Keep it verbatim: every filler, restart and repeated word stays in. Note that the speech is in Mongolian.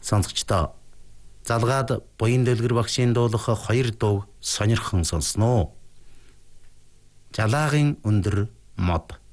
Сонсогчдоо залгаад буян дэлгэр багшийн дуулах хоёр дуу сонирхон сонсноо. Жалаагийн өндөр мод